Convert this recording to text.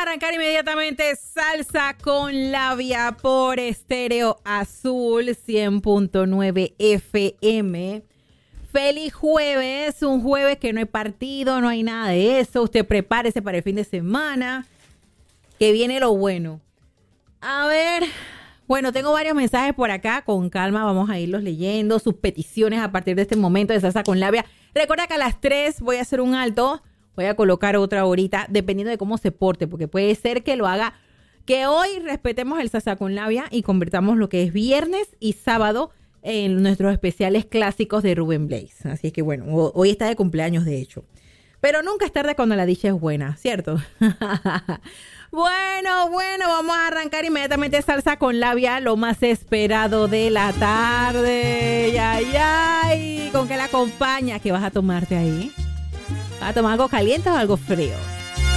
arrancar inmediatamente salsa con labia por Estéreo Azul 100.9 FM. Feliz jueves, un jueves que no hay partido, no hay nada de eso. Usted prepárese para el fin de semana, que viene lo bueno. A ver, bueno, tengo varios mensajes por acá, con calma vamos a irlos leyendo, sus peticiones a partir de este momento de salsa con labia. Recuerda que a las 3 voy a hacer un alto, voy a colocar otra horita, dependiendo de cómo se porte, porque puede ser que lo haga, que hoy respetemos el salsa con labia y convertamos lo que es viernes y sábado en nuestros especiales clásicos de Rubén Blades. Así es que bueno, hoy está de cumpleaños de hecho. Pero nunca es tarde cuando la dicha es buena, ¿cierto? Bueno, vamos a arrancar inmediatamente salsa con labia, lo más esperado de la tarde. Ay, ¿con qué la acompaña? ¿Qué vas a tomarte ahí? ¿Vas a tomar algo caliente o algo frío?